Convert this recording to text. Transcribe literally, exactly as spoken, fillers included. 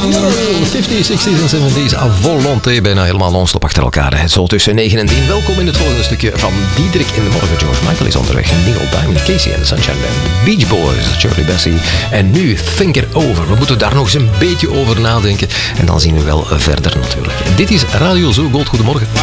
vijftiger, zestigers en zeventigers à volonté, bijna helemaal non-stop achter elkaar. Hè. Zo tussen negen en tien. Welkom in het volgende stukje van Diederik in de Morgen. George Michael is onderweg. Neil Diamond, Casey en de Sunshine Band. The Beach Boys, Shirley Bassey. En nu Think It Over. We moeten daar nog eens een beetje over nadenken. En dan zien we wel verder natuurlijk. Dit is Radio Zo Gold. Goedemorgen.